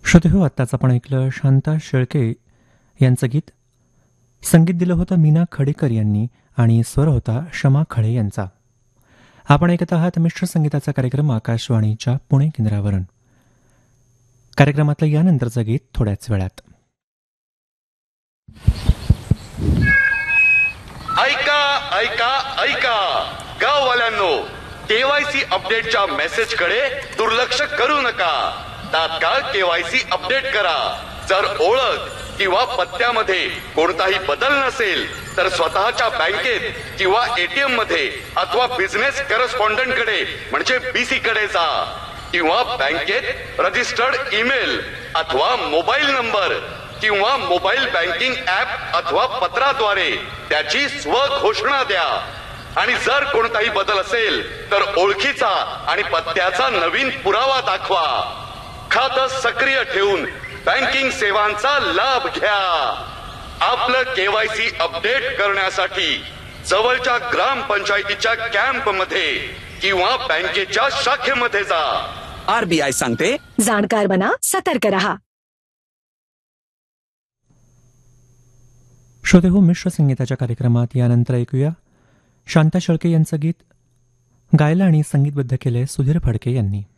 श्रोते हो, आत्ताच आपण ऐकलं शांता शेळके यांचं गीत. संगीत दिलं होतं मीना खडेकर यांनी आणि स्वर होता शमा खळे यांचा. आपण ऐकत आहात मिश्र संगीताचा कार्यक्रम आकाशवाणीच्या पुणे केंद्रावरून. कार्यक्रमातलं यानंतरचं गीत थोड्याच वेळात. ऐका ऐका ऐका गाववाल्यांनो, केवायसी अपडेटच्या मेसेजकडे दुर्लक्ष करू नका. तात्काळ केवायसी अपडेट करा. जर ओळख किंवा पत्त्यामध्ये कोणताही बदल नसेल तर स्वतःच्या बँकेत किंवा एटीएम मध्ये अथवा बिझनेस करस्पॉन्डंट कडे म्हणजे बीसी कडे जा, किंवा बँकेत रजिस्टर्ड ईमेल अथवा मोबाईल नंबर किंवा मोबाईल बँकिंग ऍप अथवा पत्राद्वारे त्याची स्वघोषणा द्या. आणि जर कोणताही बदल असेल तर ओळखीचा आणि पत्त्याचा नवीन पुरावा दाखवा. खातं सक्रिय ठेवून बँकिंग सेवांचा लाभ घ्या. आपलं केवायसी अपडेट करण्यासाठी जवळच्या ग्रामपंचायतीच्या कॅम्प मध्ये किंवा बँकेच्या शाखेमध्ये जा. आरबीआय सांगते, जाणकार बना, सतर्क रहा. श्रोते हो, मिश्र संगीताच्या कार्यक्रमात यानंतर ऐकूया शांता शेळके यांचं गीत. गायलं आणि संगीतबद्ध केलंय सुधीर फडके यांनी.